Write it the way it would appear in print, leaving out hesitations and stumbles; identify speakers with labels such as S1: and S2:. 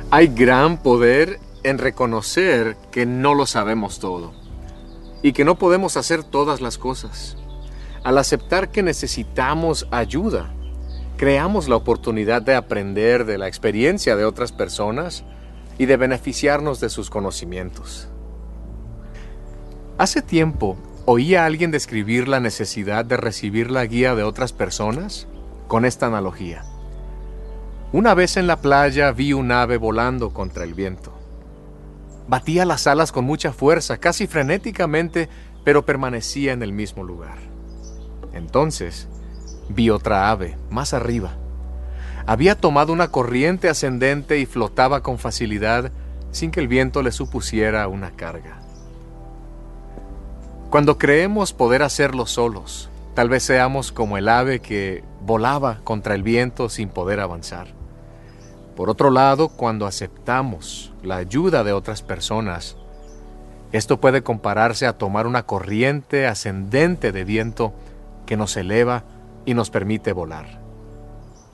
S1: Hay gran poder en reconocer que no lo sabemos todo y que no podemos hacer todas las cosas. Al aceptar que necesitamos ayuda, creamos la oportunidad de aprender de la experiencia de otras personas y de beneficiarnos de sus conocimientos. Hace tiempo oí a alguien describir la necesidad de recibir la guía de otras personas con esta analogía. Una vez en la playa vi un ave volando contra el viento. Batía las alas con mucha fuerza, casi frenéticamente, pero permanecía en el mismo lugar. Entonces, vi otra ave, más arriba. Había tomado una corriente ascendente y flotaba con facilidad, sin que el viento le supusiera una carga. Cuando creemos poder hacerlo solos, tal vez seamos como el ave que volaba contra el viento sin poder avanzar. Por otro lado, cuando aceptamos la ayuda de otras personas, esto puede compararse a tomar una corriente ascendente de viento que nos eleva y nos permite volar.